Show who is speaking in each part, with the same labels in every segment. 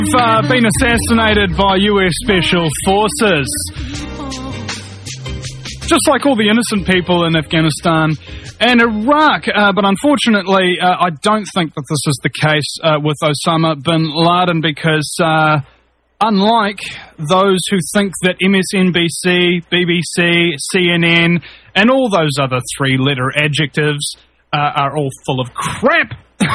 Speaker 1: Been assassinated by US Special Forces. Just like all the innocent people in Afghanistan and Iraq. But unfortunately, I don't think that this is the case with Osama bin Laden because unlike those who think that MSNBC, BBC, CNN, and all those other three-letter adjectives are all full of crap,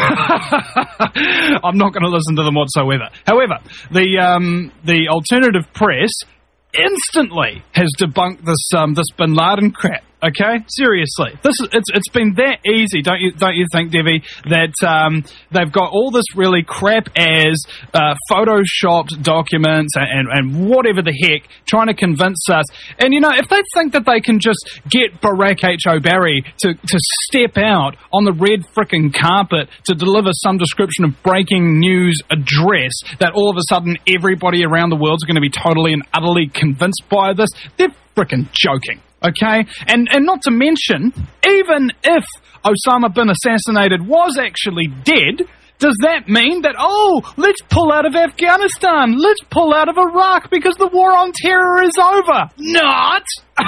Speaker 1: I'm not going to listen to them whatsoever. However, the alternative press instantly has debunked this bin Laden crap. Okay, seriously, it's been that easy, don't you think, Debbie? That they've got all this really crap as photoshopped documents and whatever the heck, trying to convince us. And you know, if they think that they can just get Barack H. O'Barry to step out on the red frickin' carpet to deliver some description of breaking news address, that all of a sudden everybody around the world is going to be totally and utterly convinced by this, they're frickin' joking. Okay? And not to mention, even if Osama bin assassinated was actually dead, does that mean that, let's pull out of Afghanistan, let's pull out of Iraq because the war on terror is over? Not!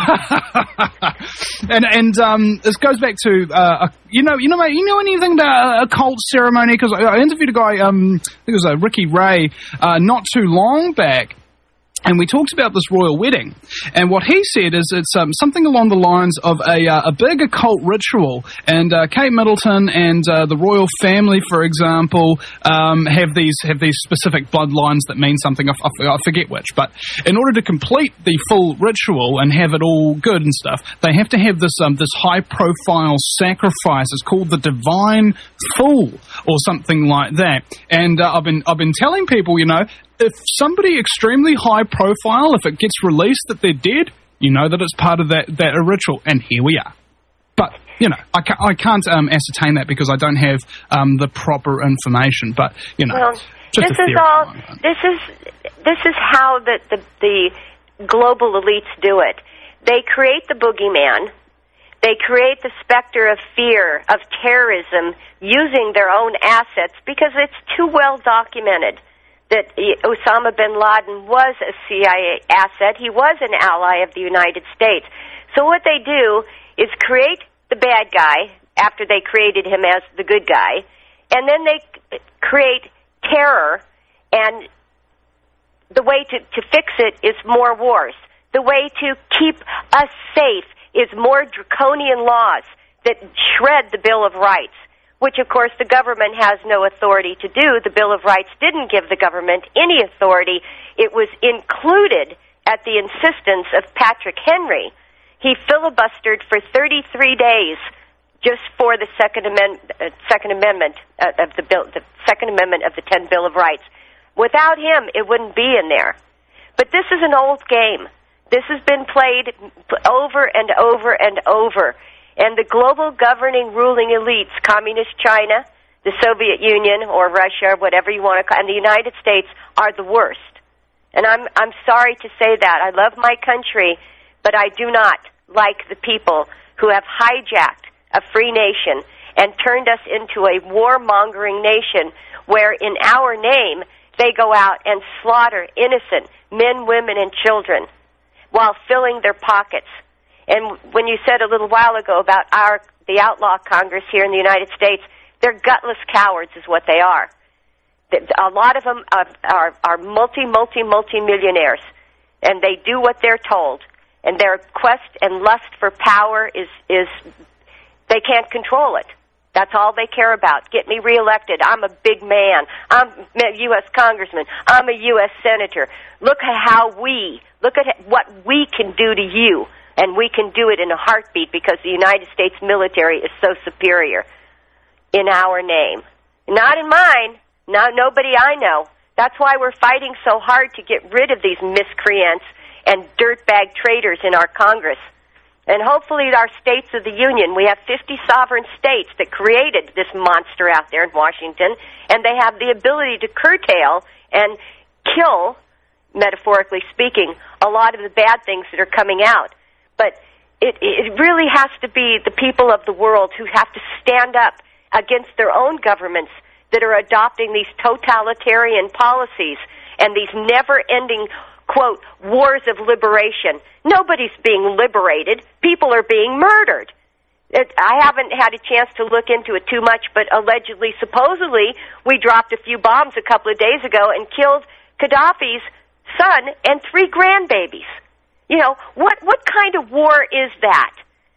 Speaker 1: and this goes back to, you know anything about a cult ceremony? Because I interviewed a guy, I think it was Ricky Ray, not too long back, and we talked about this royal wedding, and what he said is it's something along the lines of a big occult ritual, and Kate Middleton and the royal family, for example, have these specific bloodlines that mean something. I forget which, but in order to complete the full ritual and have it all good and stuff, they have to have this high profile sacrifice. It's called the Divine Fool or something like that. And I've been telling people, you know, if somebody extremely high profile, if it gets released that they're dead, you know that it's part of that ritual, and here we are. But, you know, I can't ascertain that because I don't have the proper information, but, you know,
Speaker 2: well,
Speaker 1: just
Speaker 2: this is how the global elites do it. They create the boogeyman. They create the specter of fear, of terrorism, using their own assets because it's too well documented that Osama bin Laden was a CIA asset. He was an ally of the United States. So what they do is create the bad guy after they created him as the good guy, and then they create terror, and the way to fix it is more wars. The way to keep us safe is more draconian laws that shred the Bill of Rights, which, of course, the government has no authority to do. The Bill of Rights didn't give the government any authority. It was included at the insistence of Patrick Henry. He filibustered for 33 days just for the Second Amendment of the bill, the Second Amendment of the 10 Bill of Rights. Without him, it wouldn't be in there. But this is an old game. This has been played over and over and over. And the global governing ruling elites, Communist China, the Soviet Union, or Russia, or whatever you want to call it, and the United States are the worst. And I'm sorry to say that. I love my country, but I do not like the people who have hijacked a free nation and turned us into a warmongering nation where in our name they go out and slaughter innocent men, women, and children while filling their pockets. And when you said a little while ago about the outlaw Congress here in the United States, they're gutless cowards is what they are. A lot of them are multi-millionaires, and they do what they're told. And their quest and lust for power is they can't control it. That's all they care about. Get me reelected. I'm a big man. I'm a U.S. congressman. I'm a U.S. senator. Look at what we can do to you. And we can do it in a heartbeat because the United States military is so superior in our name. Not in mine. Nobody I know. That's why we're fighting so hard to get rid of these miscreants and dirtbag traitors in our Congress. And hopefully our states of the Union, we have 50 sovereign states that created this monster out there in Washington, and they have the ability to curtail and kill, metaphorically speaking, a lot of the bad things that are coming out. But it really has to be the people of the world who have to stand up against their own governments that are adopting these totalitarian policies and these never-ending, quote, wars of liberation. Nobody's being liberated. People are being murdered. I haven't had a chance to look into it too much, but allegedly, supposedly, we dropped a few bombs a couple of days ago and killed Gaddafi's son and 3 grandbabies. You know, what kind of war is that?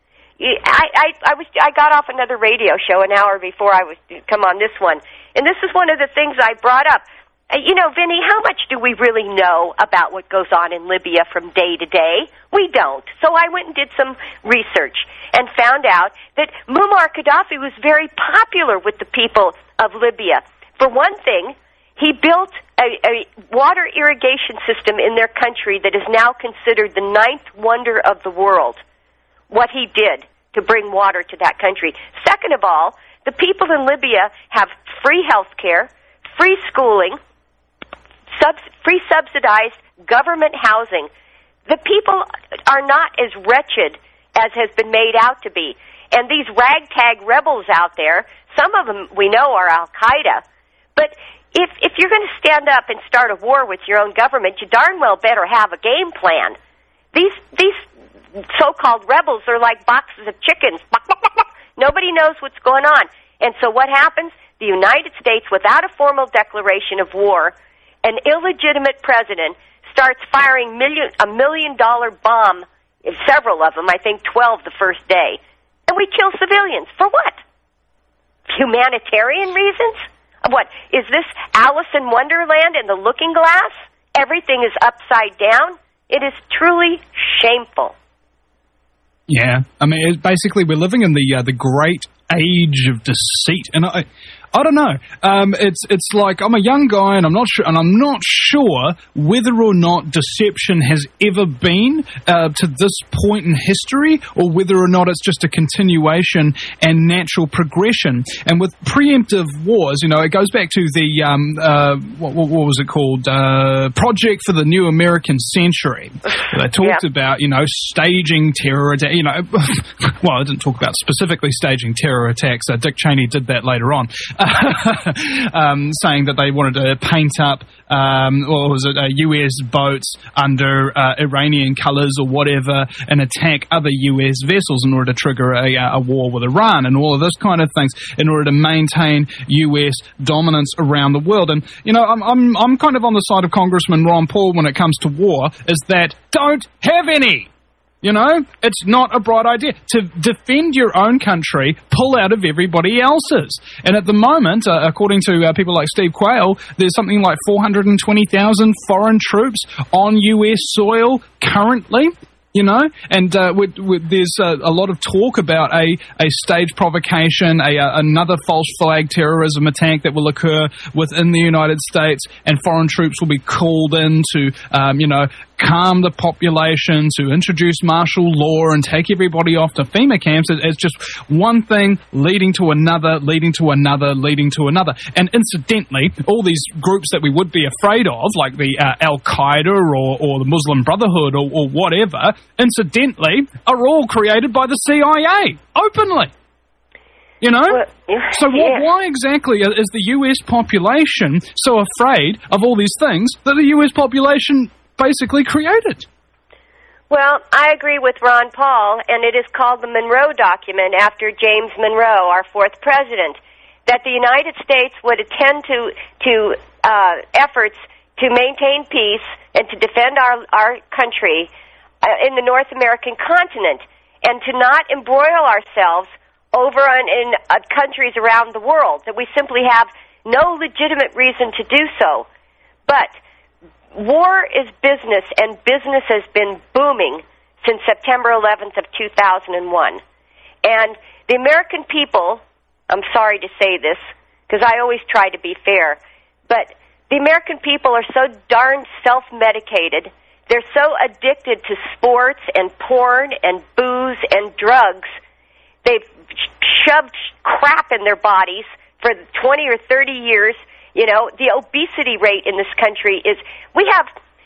Speaker 2: I got off another radio show an hour before I was come on this one, and this is one of the things I brought up. You know, Vinny, how much do we really know about what goes on in Libya from day to day? We don't. So I went and did some research and found out that Muammar Gaddafi was very popular with the people of Libya. For one thing, he built a water irrigation system in their country that is now considered the 9th wonder of the world, what he did to bring water to that country. Second of all, the people in Libya have free health care, free schooling, free subsidized government housing. The people are not as wretched as has been made out to be. And these ragtag rebels out there, some of them we know are Al-Qaeda. But if you're going to stand up and start a war with your own government, you darn well better have a game plan. These so-called rebels are like boxes of chickens. Nobody knows what's going on. And so what happens? The United States, without a formal declaration of war, an illegitimate president starts firing a $1 million bomb, several of them, I think 12 the first day, and we kill civilians. For what? Humanitarian reasons? What, is this Alice in Wonderland in the Looking Glass? Everything is upside down? It is truly shameful.
Speaker 1: Yeah, I mean, basically we're living in the great age of deceit, and I don't know. It's like I'm a young guy, and I'm not sure whether or not deception has ever been to this point in history, or whether or not it's just a continuation and natural progression. And with preemptive wars, you know, it goes back to the what was it called? Project for the New American Century. They talked about, you know, staging terror attacks. You know, well, I didn't talk about specifically staging terror attacks. Dick Cheney did that later on. Saying that they wanted to paint up, or was it U.S. boats under Iranian colours or whatever, and attack other U.S. vessels in order to trigger a war with Iran, and all of this kind of things in order to maintain U.S. dominance around the world. And you know, I'm kind of on the side of Congressman Ron Paul when it comes to war. Is that don't have any. You know, it's not a bright idea. To defend your own country, pull out of everybody else's. And at the moment, according to people like Steve Quayle, there's something like 420,000 foreign troops on U.S. soil currently. You know, and there's a lot of talk about a staged provocation, another false flag terrorism attack that will occur within the United States, and foreign troops will be called in to, you know, calm the population, to introduce martial law and take everybody off to FEMA camps. It's just one thing leading to another, leading to another, leading to another. And incidentally, all these groups that we would be afraid of, like the Al-Qaeda or the Muslim Brotherhood or whatever, incidentally, are all created by the CIA, openly. You know? So why exactly is the U.S. population so afraid of all these things that the U.S. population basically created?
Speaker 2: Well, I agree with Ron Paul, and it is called the Monroe Document after James Monroe, our fourth president, that the United States would attend to efforts to maintain peace and to defend our country in the North American continent, and to not embroil ourselves over in countries around the world, that we simply have no legitimate reason to do so. But war is business, and business has been booming since September 11th of 2001. And the American people, I'm sorry to say this, because I always try to be fair, but the American people are so darn self-medicated. They're so addicted to sports and porn and booze and drugs. They've shoved crap in their bodies for 20 or 30 years. You know, the obesity rate in this country is, we have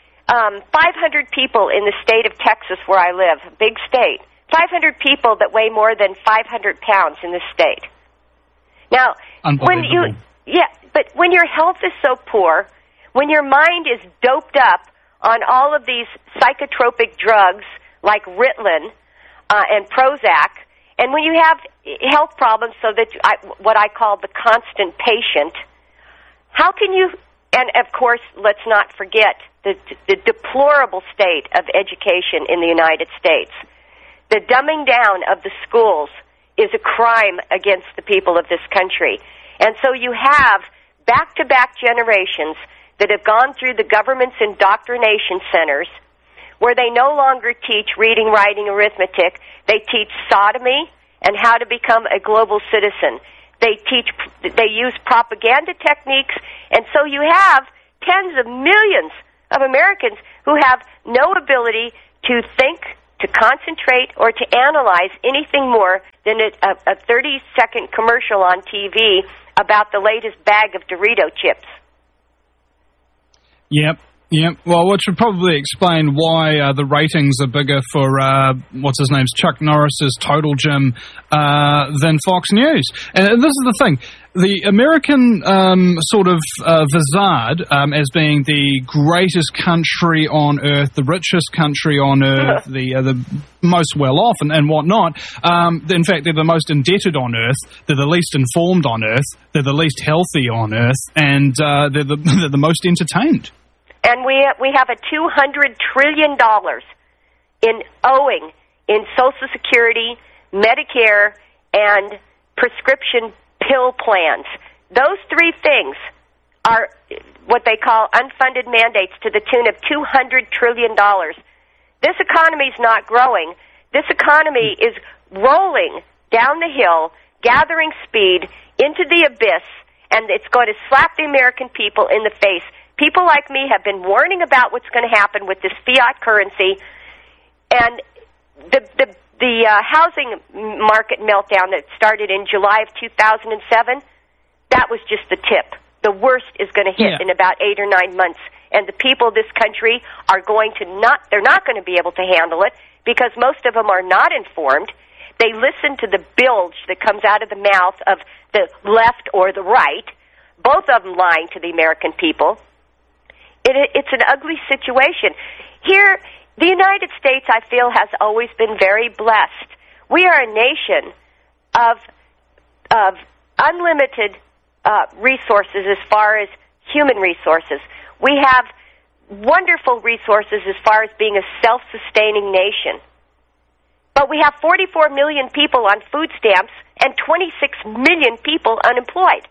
Speaker 2: 500 people in the state of Texas where I live, a big state, 500 people that weigh more than 500 pounds in this state. Now, when Yeah, but when your health is so poor, when your mind is doped up on all of these psychotropic drugs like Ritalin and Prozac, and when you have health problems, so that what I call the constant patient, how can you? And of course, let's not forget the deplorable state of education in the United States. The dumbing down of the schools is a crime against the people of this country. And so you have back-to-back generations that have gone through the government's indoctrination centers where they no longer teach reading, writing, arithmetic. They teach sodomy and how to become a global citizen. They use propaganda techniques, and so you have tens of millions of Americans who have no ability to think, to concentrate, or to analyze anything more than a 30-second commercial on TV about the latest bag of Dorito chips.
Speaker 1: Yep. Well, which would probably explain why the ratings are bigger for, what's-his-name's, Chuck Norris's Total Gym than Fox News. And this is the thing. The American sort of facade as being the greatest country on earth, the richest country on earth, the most well-off and whatnot. In fact, they're the most indebted on earth. They're the least informed on earth. They're the least healthy on earth. And they're the most entertained.
Speaker 2: And we have a $200 trillion in owing in Social Security, Medicare, and prescription pill plans. Those three things are what they call unfunded mandates to the tune of $200 trillion. This economy is not growing. This economy is rolling down the hill, gathering speed into the abyss, and it's going to slap the American people in the face. People like me have been warning about what's going to happen with this fiat currency, and the housing market meltdown that started in July of 2007, that was just the tip. The worst is going to hit in about 8 or 9 months, and the people of this country are they're not going to be able to handle it because most of them are not informed. They listen to the bilge that comes out of the mouth of the left or the right, both of them lying to the American people. It's an ugly situation. Here, the United States, I feel, has always been very blessed. We are a nation of unlimited resources as far as human resources. We have wonderful resources as far as being a self-sustaining nation. But we have 44 million people on food stamps and 26 million people unemployed.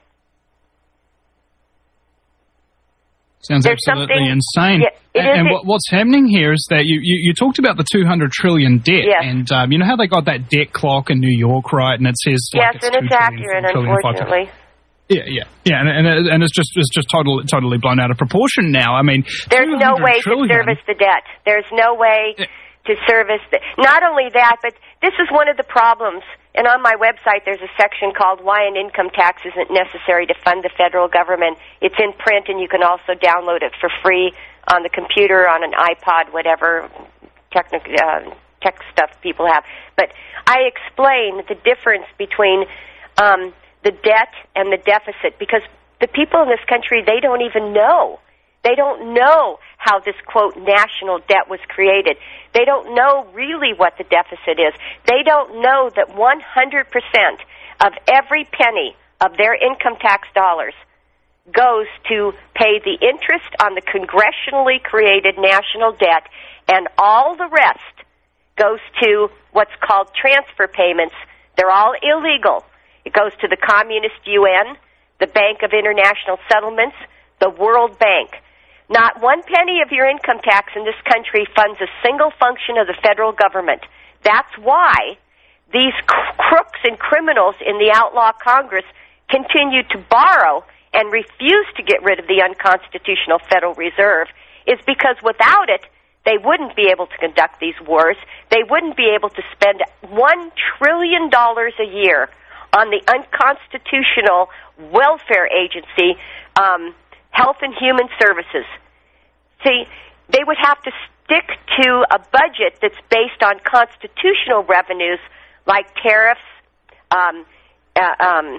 Speaker 1: Sounds absolutely insane. And what's happening here is that you talked about the $200 trillion debt, and you know how they got that debt clock in New York, right? And it says
Speaker 2: yes, and it's accurate, unfortunately.
Speaker 1: And it's just totally blown out of proportion now. I mean,
Speaker 2: there's no way to service the debt. There's no way to service not only that, but this is one of the problems. And on my website, there's a section called Why an Income Tax Isn't Necessary to Fund the Federal Government. It's in print, and you can also download it for free on the computer, on an iPod, whatever tech stuff people have. But I explain the difference between the debt and the deficit, because the people in this country, they don't even know. They don't know how this, quote, national debt was created. They don't know really what the deficit is. They don't know that 100% of every penny of their income tax dollars goes to pay the interest on the congressionally created national debt, and all the rest goes to what's called transfer payments. They're all illegal. It goes to the Communist UN, the Bank of International Settlements, the World Bank. Not one penny of your income tax in this country funds a single function of the federal government. That's why these crooks and criminals in the outlaw Congress continue to borrow and refuse to get rid of the unconstitutional Federal Reserve, is because without it, they wouldn't be able to conduct these wars. They wouldn't be able to spend $1 trillion a year on the unconstitutional welfare agency, Health and Human Services. See, they would have to stick to a budget that's based on constitutional revenues like tariffs,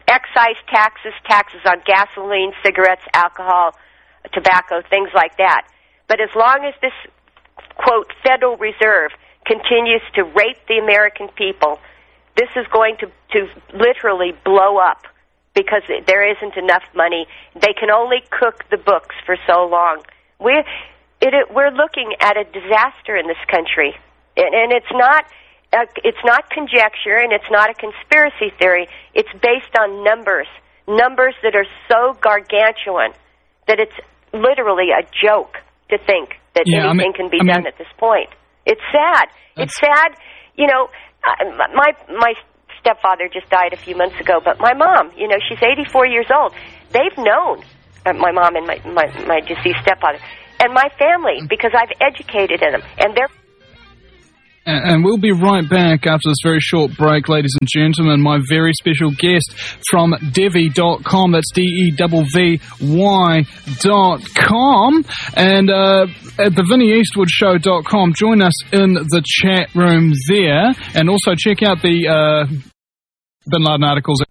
Speaker 2: excise taxes, taxes on gasoline, cigarettes, alcohol, tobacco, things like that. But as long as this, quote, Federal Reserve continues to rape the American people, this is going to literally blow up because there isn't enough money. They can only cook the books for so long. We're looking at a disaster in this country, and it's not conjecture, and it's not a conspiracy theory. It's based on numbers that are so gargantuan that it's literally a joke to think that anything can be done at this point. It's sad. It's sad. You know, my stepfather just died a few months ago, but my mom, you know, she's 84 years old. They've known, my mom and my deceased stepfather, and my family, because I've educated them, and they're...
Speaker 1: And we'll be right back after this very short break, ladies and gentlemen. My very special guest from Devy.com, that's DEVVY.com, and at the VinnieEastwoodShow.com. Join us in the chat room there, and also check out the Bin Laden articles